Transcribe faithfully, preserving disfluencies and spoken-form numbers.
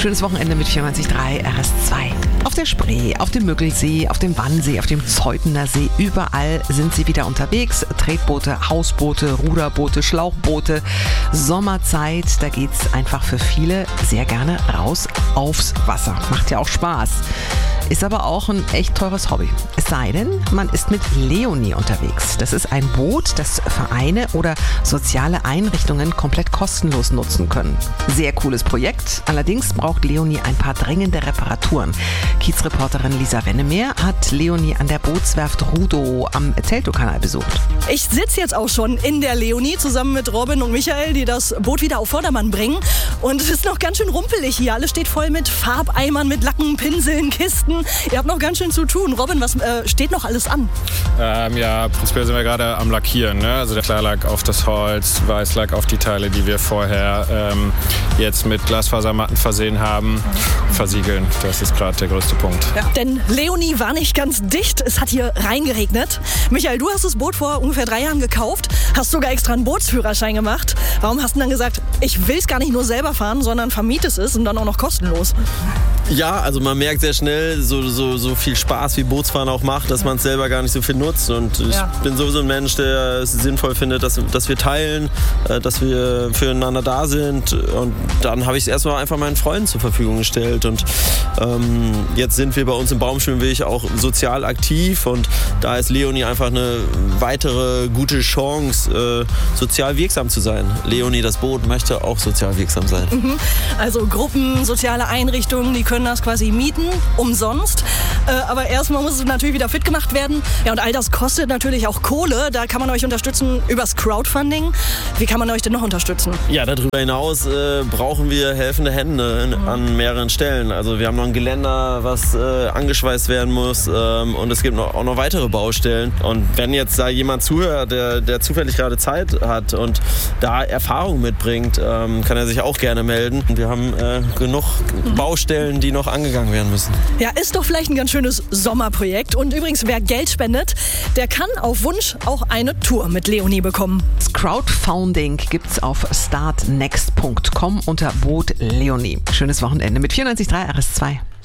Schönes Wochenende mit vierundneunzig Komma drei R S zwei. Auf der Spree, auf dem Müggelsee, auf dem Wannsee, auf dem Zeutener See, überall sind sie wieder unterwegs. Tretboote, Hausboote, Ruderboote, Schlauchboote. Sommerzeit, da geht's einfach für viele sehr gerne raus aufs Wasser. Macht ja auch Spaß. Ist aber auch ein echt teures Hobby. Es sei denn, man ist mit Leonie unterwegs. Das ist ein Boot, das Vereine oder soziale Einrichtungen komplett kostenlos nutzen können. Sehr cooles Projekt. Allerdings braucht Leonie ein paar dringende Reparaturen. Kiezreporterin Lisa Wennemeer hat Leonie an der Bootswerft Rudow am Teltowkanal besucht. Ich sitze jetzt auch schon in der Leonie zusammen mit Robin und Michael, die das Boot wieder auf Vordermann bringen. Und es ist noch ganz schön rumpelig hier. Alles steht voll mit Farbeimern, mit Lacken, Pinseln, Kisten. Ihr habt noch ganz schön zu tun. Robin, was äh, steht noch alles an? Ähm, ja, prinzipiell sind wir gerade am Lackieren. Ne? Also der Klarlack auf das Holz, Weißlack auf die Teile, die wir vorher ähm, jetzt mit Glasfasermatten versehen haben, versiegeln. Das ist gerade der größte Punkt. Ja. Denn Leonie war nicht ganz dicht. Es hat hier reingeregnet. Michael, du hast das Boot vor ungefähr drei Jahren gekauft, hast sogar extra einen Bootsführerschein gemacht. Warum hast du dann gesagt, ich will es gar nicht nur selber fahren, sondern vermiete es und dann auch noch kostenlos? Ja, also man merkt sehr schnell, so, so, so viel Spaß wie Bootsfahren auch macht, dass man es selber gar nicht so viel nutzt. Und ich ja. bin sowieso ein Mensch, der es sinnvoll findet, dass, dass wir teilen, dass wir füreinander da sind. Und dann habe ich es erstmal einfach meinen Freunden zur Verfügung gestellt. Und ähm, jetzt sind wir bei uns im Baumschwimmweg auch sozial aktiv. Und da ist Leonie einfach eine weitere gute Chance, äh, sozial wirksam zu sein. Leonie, das Boot, möchte auch sozial wirksam sein. Mhm. Also Gruppen, soziale Einrichtungen, die können das quasi mieten, umsonst. Äh, aber erstmal muss es natürlich wieder fit gemacht werden. Ja, und all das kostet natürlich auch Kohle. Da kann man euch unterstützen übers Crowdfunding. Wie kann man euch denn noch unterstützen? Ja, darüber hinaus äh, brauchen wir helfende Hände in, mhm. an mehreren Stellen. Also wir haben noch ein Geländer, was äh, angeschweißt werden muss. Ähm, und es gibt noch, auch noch weitere Baustellen. Und wenn jetzt da jemand zuhört, der, der zufällig gerade Zeit hat und da Erfahrung mitbringt, ähm, kann er sich auch gerne melden. Wir haben äh, genug mhm. Baustellen, die noch angegangen werden müssen. Ja, ist doch vielleicht ein ganz schönes Sommerprojekt. Und übrigens, wer Geld spendet, der kann auf Wunsch auch eine Tour mit Leonie bekommen. Das Crowdfunding gibt's auf startnext punkt com unter Boot Leonie. Schönes Wochenende mit vierundneunzig Komma drei R S zwei.